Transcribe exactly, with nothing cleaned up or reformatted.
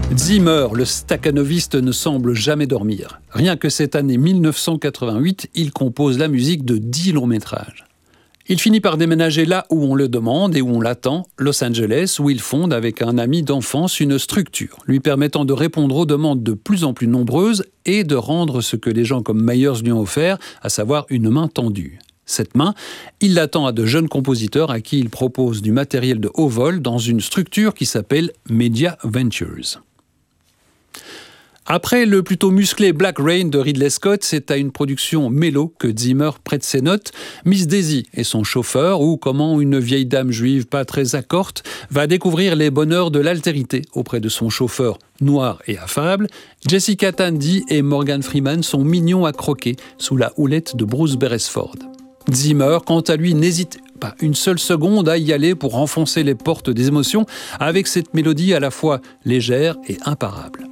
Zimmer, le stakhanoviste, ne semble jamais dormir. Rien que cette année mille neuf cent quatre-vingt-huit, il compose la musique de dix longs métrages. Il finit par déménager là où on le demande et où on l'attend, Los Angeles, où il fonde avec un ami d'enfance une structure lui permettant de répondre aux demandes de plus en plus nombreuses et de rendre ce que les gens comme Myers lui ont offert, à savoir une main tendue. Cette main, il l'attend à de jeunes compositeurs à qui il propose du matériel de haut vol dans une structure qui s'appelle Media Ventures. Après le plutôt musclé Black Rain de Ridley Scott, c'est à une production mélo que Zimmer prête ses notes, Miss Daisy et son chauffeur, ou comment une vieille dame juive pas très accorte va découvrir les bonheurs de l'altérité auprès de son chauffeur noir et affable. Jessica Tandy et Morgan Freeman sont mignons à croquer sous la houlette de Bruce Beresford. Zimmer, quant à lui, n'hésite pas une seule seconde à y aller pour enfoncer les portes des émotions avec cette mélodie à la fois légère et imparable.